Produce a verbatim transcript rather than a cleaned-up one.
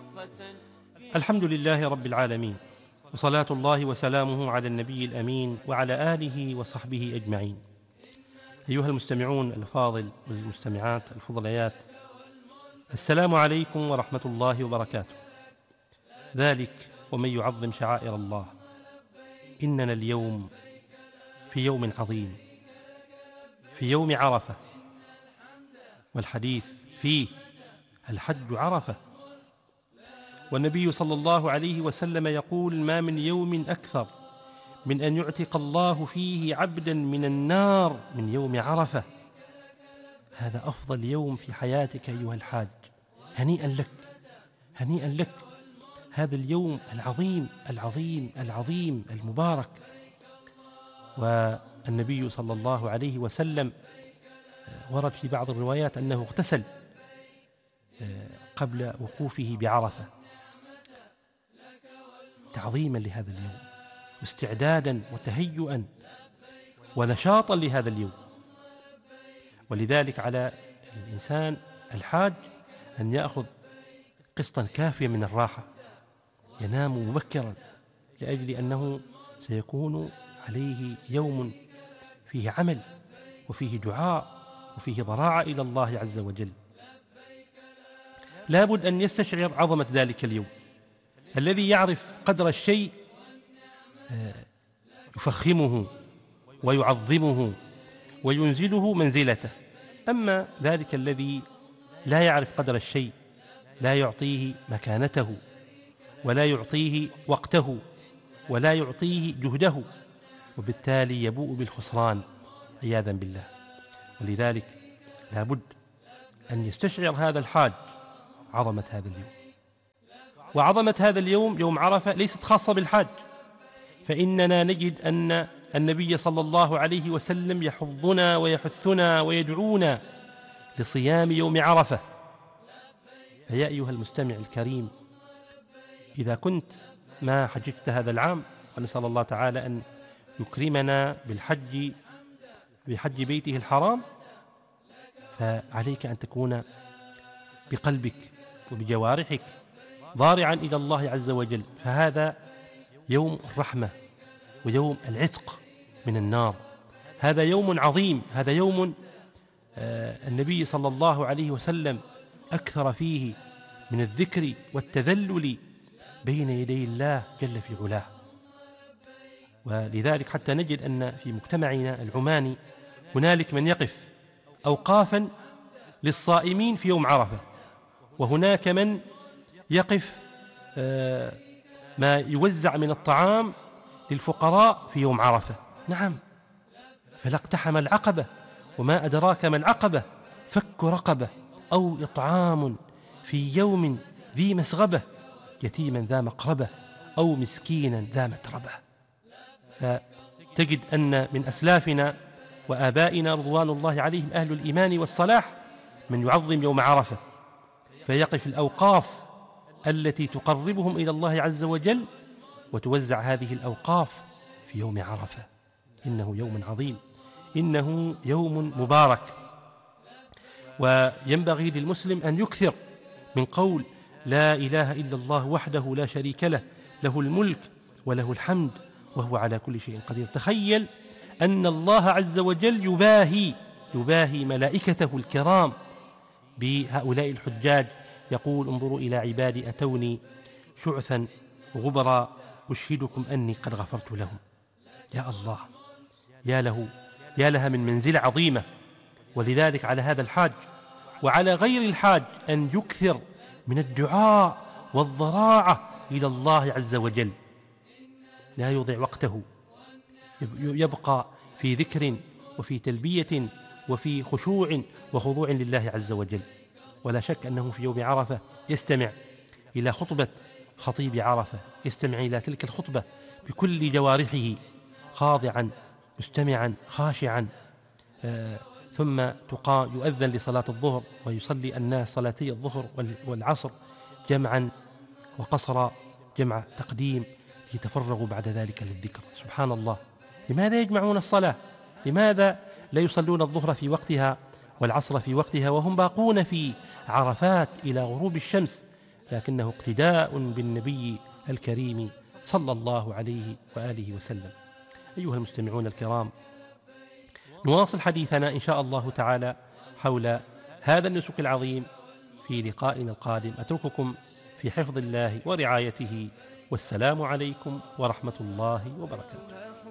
الحمد لله رب العالمين، وصلاة الله وسلامه على النبي الأمين وعلى آله وصحبه أجمعين. أيها المستمعون الأفاضل والمستمعات الفضليات، السلام عليكم ورحمة الله وبركاته. ذلك ومن يعظم شعائر الله، إننا اليوم في يوم عظيم، في يوم عرفة، والحديث فيه الحج عرفة. والنبي صلى الله عليه وسلم يقول: ما من يوم أكثر من أن يعتق الله فيه عبدا من النار من يوم عرفة. هذا أفضل يوم في حياتك أيها الحاج، هنيئا لك، هنيئا لك. هذا اليوم العظيم العظيم العظيم المبارك. والنبي صلى الله عليه وسلم ورد في بعض الروايات أنه اغتسل قبل وقوفه بعرفة تعظيما لهذا اليوم، واستعدادا وتهيئا ونشاطا لهذا اليوم. ولذلك على الإنسان الحاج أن يأخذ قسطا كافيا من الراحة، ينام مبكرا، لأجل أنه سيكون عليه يوم فيه عمل وفيه دعاء وفيه ضراعة إلى الله عز وجل. لابد أن يستشعر عظمة ذلك اليوم. الذي يعرف قدر الشيء يفخمه ويعظمه وينزله منزلته، أما ذلك الذي لا يعرف قدر الشيء لا يعطيه مكانته، ولا يعطيه وقته، ولا يعطيه جهده، وبالتالي يبوء بالخسران عياذا بالله. ولذلك لابد أن يستشعر هذا الحاج عظمة هذا اليوم. وعظمة هذا اليوم يوم عرفة ليست خاصة بالحاج، فإننا نجد أن النبي صلى الله عليه وسلم يحضنا ويحثنا ويدعونا لصيام يوم عرفة. فيا أيها المستمع الكريم، إذا كنت ما حججت هذا العام، ونسأل الله تعالى أن يكرمنا بالحج بحج بيته الحرام، فعليك أن تكون بقلبك وبجوارحك ضارعا إلى الله عز وجل، فهذا يوم الرحمة ويوم العتق من النار. هذا يوم عظيم، هذا يوم آه النبي صلى الله عليه وسلم أكثر فيه من الذكر والتذلل بين يدي الله جل في علاه. ولذلك حتى نجد أن في مجتمعنا العماني هنالك من يقف أوقافا للصائمين في يوم عرفة، وهناك من يقف آه ما يوزع من الطعام للفقراء في يوم عرفة. نعم، فلا اقتحم العقبة، وما أدراك ما العقبة، فك رقبة أو إطعام في يوم ذي مسغبة، يتيما ذا مقربة أو مسكينا ذا متربة. فتجد أن من أسلافنا وآبائنا رضوان الله عليهم أهل الإيمان والصلاح من يعظم يوم عرفة، فيقف الأوقاف التي تقربهم إلى الله عز وجل، وتوزع هذه الأوقاف في يوم عرفة. إنه يوم عظيم، إنه يوم مبارك. وينبغي للمسلم أن يكثر من قول لا إله إلا الله وحده لا شريك له، له الملك وله الحمد وهو على كل شيء قدير. تخيل أن الله عز وجل يباهي يباهي ملائكته الكرام بهؤلاء الحجاج، يقول: انظروا إلى عبادي أتوني شعثا غبرا أشهدكم أني قد غفرت لهم. يا الله، يا له يا لها من منزلة عظيمة. ولذلك على هذا الحاج وعلى غير الحاج أن يكثر من الدعاء والضراعة إلى الله عز وجل، لا يضيع وقته، يبقى في ذكر وفي تلبية وفي خشوع وخضوع لله عز وجل. ولا شك أنه في يوم عرفة يستمع إلى خطبة خطيب عرفة، يستمع إلى تلك الخطبة بكل جوارحه، خاضعا مستمعا خاشعا. آه ثم تقام يؤذن لصلاة الظهر، ويصلي الناس صلاتي الظهر والعصر جمعا وقصرا، جمع تقديم، يتفرغوا بعد ذلك للذكر. سبحان الله، لماذا يجمعون الصلاة؟ لماذا لا يصلون الظهر في وقتها والعصر في وقتها وهم باقون في عرفات إلى غروب الشمس؟ لكنه اقتداء بالنبي الكريم صلى الله عليه وآله وسلم. أيها المستمعون الكرام، نواصل حديثنا إن شاء الله تعالى حول هذا النسك العظيم في لقائنا القادم. أترككم في حفظ الله ورعايته، والسلام عليكم ورحمة الله وبركاته.